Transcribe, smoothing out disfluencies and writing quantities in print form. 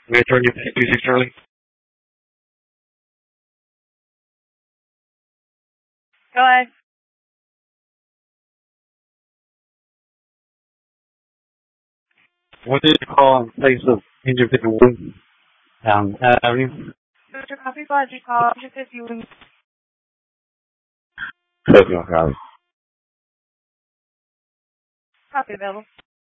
May I turn you back to 6 Charlie? Go ahead. What did you call in place of interviewing? Avenue? Mr. Coffee Pod, you call just if you Tokyo Valley. copy available.